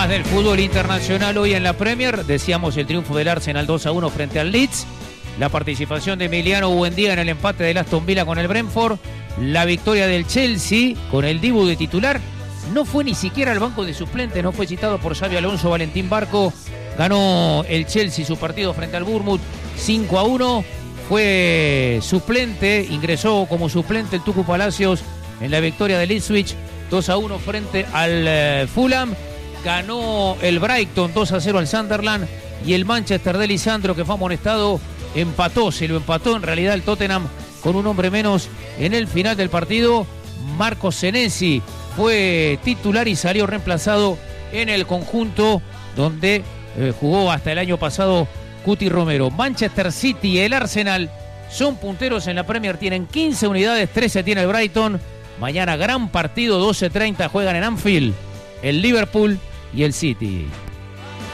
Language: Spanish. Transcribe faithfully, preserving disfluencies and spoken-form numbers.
Más del fútbol internacional hoy en la Premier. Decíamos el triunfo del Arsenal dos a uno frente al Leeds. La participación de Emiliano Buendía en el empate del Aston Villa con el Brentford. La victoria del Chelsea con el debut de titular. No fue ni siquiera al banco de suplentes, no fue citado por Xabi Alonso. Valentín Barco. Ganó el Chelsea su partido frente al Bournemouth cinco a uno. Fue suplente, ingresó como suplente el Tucu Palacios en la victoria del Ipswich dos a uno frente al eh, Fulham. Ganó el Brighton dos a cero al Sunderland. Y el Manchester de Lisandro, que fue amonestado, empató, se lo empató en realidad el Tottenham con un hombre menos en el final del partido. Marco Senesi fue titular y salió reemplazado en el conjunto donde eh, jugó hasta el año pasado Cuti Romero. Manchester City y el Arsenal son punteros en la Premier, tienen quince unidades, trece tiene el Brighton. Mañana gran partido, doce treinta juegan en Anfield el Liverpool y el City.